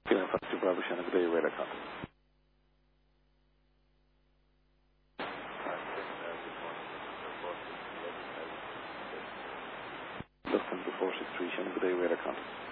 Kilo Factory Bravo Shannon, good day, radar contact. Lufthansa 463 Shannon, good day, radar contact.